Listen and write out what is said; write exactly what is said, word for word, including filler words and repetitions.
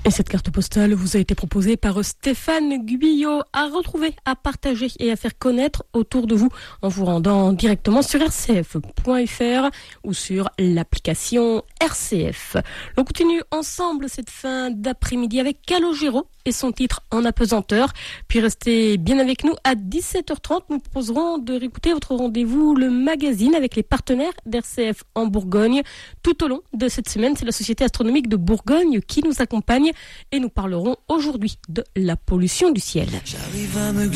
Et cette carte postale vous a été proposée par Stéphane Guyot, à retrouver, à partager et à faire connaître autour de vous en vous rendant directement sur r c f point f r ou sur l'application R C F. On continue ensemble cette fin d'après-midi avec Calogero et son titre En apesanteur. Puis restez bien avec nous à dix-sept heures trente. Nous proposerons de réécouter votre rendez-vous, le magazine avec les partenaires d'R C F en Bourgogne. Tout au long de cette semaine, c'est la Société astronomique de Bourgogne qui nous accompagne et nous parlerons aujourd'hui de la pollution du ciel. J'arrive à me